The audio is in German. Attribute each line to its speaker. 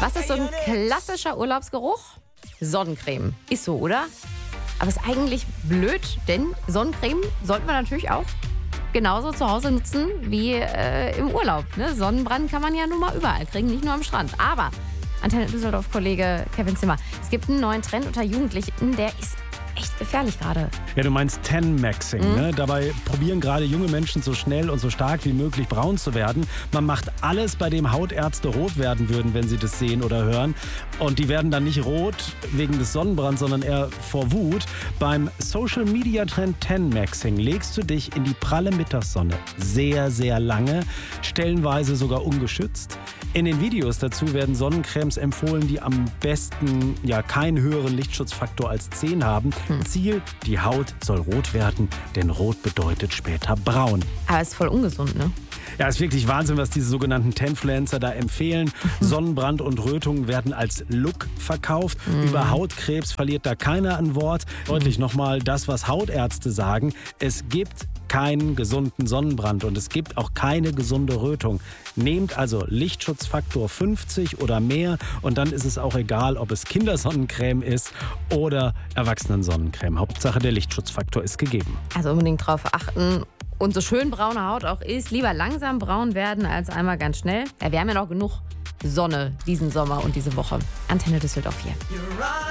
Speaker 1: Was ist so ein klassischer Urlaubsgeruch? Sonnencreme. Ist so, oder? Aber ist eigentlich blöd, denn Sonnencreme sollten wir natürlich auch genauso zu Hause nutzen wie im Urlaub. Ne? Sonnenbrand kann man ja nun mal überall kriegen, nicht nur am Strand. Aber, Antenne Düsseldorf-Kollege Kevin Zimmer, es gibt einen neuen Trend unter Jugendlichen, der ist echt gefährlich gerade.
Speaker 2: Ja, du meinst Tan-Maxing, ne? Dabei probieren gerade junge Menschen so schnell und so stark wie möglich braun zu werden. Man macht alles, bei dem Hautärzte rot werden würden, wenn sie das sehen oder hören. Und die werden dann nicht rot wegen des Sonnenbrands, sondern eher vor Wut. Beim Social-Media-Trend Tan-Maxing legst du dich in die pralle Mittagssonne sehr, sehr lange, stellenweise sogar ungeschützt. In den Videos dazu werden Sonnencremes empfohlen, die am besten ja keinen höheren Lichtschutzfaktor als 10 haben. Ziel, die Haut soll rot werden, denn rot bedeutet später braun.
Speaker 1: Aber ist voll ungesund, ne?
Speaker 2: Ja, ist wirklich Wahnsinn, was diese sogenannten Tanfluencer da empfehlen. Sonnenbrand und Rötung werden als Look verkauft. Über Hautkrebs verliert da keiner ein Wort. Deutlich nochmal das, was Hautärzte sagen. Es gibt keinen gesunden Sonnenbrand und es gibt auch keine gesunde Rötung. Nehmt also Lichtschutzfaktor 50 oder mehr und dann ist es auch egal, ob es Kindersonnencreme ist oder Erwachsenensonnencreme. Hauptsache der Lichtschutzfaktor ist gegeben.
Speaker 1: Also unbedingt drauf achten. Und so schön braune Haut auch ist, lieber langsam braun werden als einmal ganz schnell. Ja, wir haben ja noch genug Sonne diesen Sommer und diese Woche. Antenne Düsseldorf 4.